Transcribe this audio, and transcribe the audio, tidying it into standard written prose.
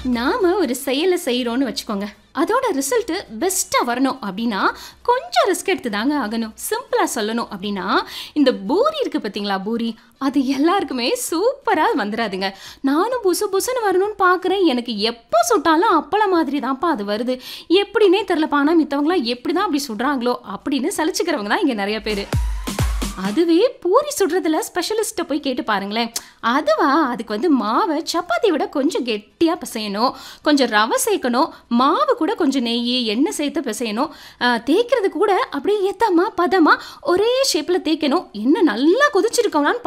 நாம ஒரு செயலை செய்கிறோன்னு வச்சுக்கோங்க. அதோட ரிசல்ட்டு பெஸ்ட்டாக வரணும் அப்படின்னா கொஞ்சம் ரிஸ்க் எடுத்து தாங்க ஆகணும். சிம்பிளாக சொல்லணும் அப்படின்னா இந்த பூரி இருக்குது பார்த்தீங்களா, பூரி அது எல்லாருக்குமே சூப்பராக வந்துடாதுங்க. நானும் புசு புசுன்னு வரணும்னு பார்க்குறேன். எனக்கு எப்போ சுட்டாலும் அப்பளம் மாதிரி தான்ப்பா அது வருது. எப்படின்னே தெரிலப்பா. ஆனால் மித்தவங்களாம் எப்படி தான் அப்படி சுடுறாங்களோ அப்படின்னு சலிச்சுக்கிறவங்க தான் இங்கே நிறைய பேர். அதுவே பூரி சுடுறதுல ஸ்பெஷலிஸ்ட்டை போய் கேட்டு பாருங்களேன். அதுக்கு மாவை சப்பாத்தி விட கொஞ்சம் கெட்டியாக பிசையணும், கொஞ்சம் ரவை சேர்க்கணும், மாவு கூட கொஞ்சம் நெய் எண்ணெய் சேர்த்து பிசையணும், தேய்க்கிறது கூட அப்படியே ஏத்தமா பதமாக ஒரே ஷேப்பில் தேய்க்கணும். என்ன நல்லா கொதிச்சிருக்கோம்னான்னு